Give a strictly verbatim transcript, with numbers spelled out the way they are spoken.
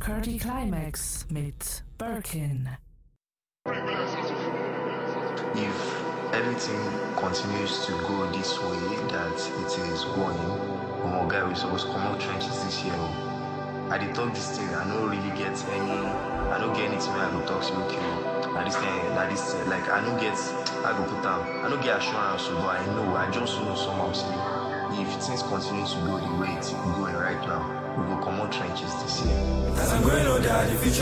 Curdy Climax mit Birkin. If everything continues to go this way that it is going, oh my guy, we're supposed to come out trenches this year. I did talk this thing, I don't really get any, I don't get anything where I go talk to you, okay? At this time, at this time, like, I don't get, I go put down, I don't get assurance, but I know, I just know somehow, say, if things continue to go the way it's going right now, we will come out trenches this year. As I'm growing older, the future